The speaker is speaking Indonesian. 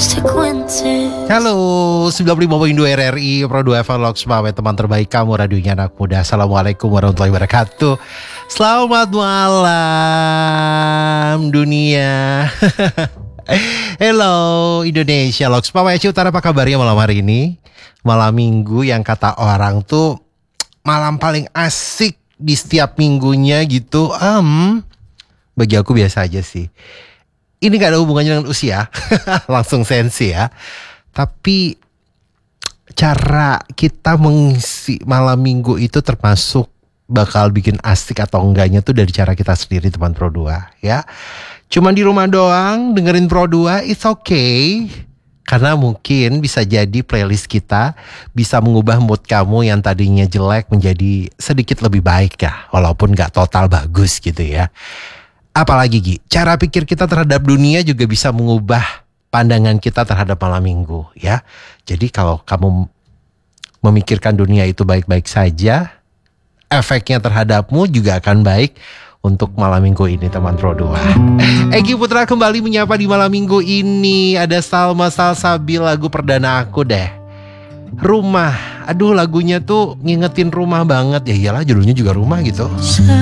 Halo, 95.2 RRI Pro 2 Evalog Sebagai teman terbaik kamu, radionya anak muda. Assalamualaikum warahmatullahi wabarakatuh. Selamat malam dunia. Hello Indonesia, Logs Pawai Utara, apa kabarnya malam hari ini? Malam minggu yang kata orang tuh malam paling asik di setiap minggunya gitu. Bagi aku biasa aja sih. Ini gak ada hubungannya dengan usia. Langsung sensi ya. Tapi cara kita mengisi malam minggu itu termasuk bakal bikin asik atau enggaknya tuh dari cara kita sendiri, teman Pro 2 ya. Cuman di rumah doang dengerin Pro 2, it's okay. Karena mungkin bisa jadi playlist kita bisa mengubah mood kamu yang tadinya jelek menjadi sedikit lebih baik ya. Walaupun gak total bagus gitu ya. Apalagi Gi, cara pikir kita terhadap dunia juga bisa mengubah pandangan kita terhadap malam minggu ya. Jadi kalau kamu memikirkan dunia itu baik-baik saja, efeknya terhadapmu juga akan baik untuk malam minggu ini, teman Pro 2. Egi Putra kembali menyapa di malam minggu ini. Ada Salma Salsabil, lagu perdana aku deh. Rumah, aduh lagunya tuh ngingetin rumah banget. Ya iyalah judulnya juga rumah gitu.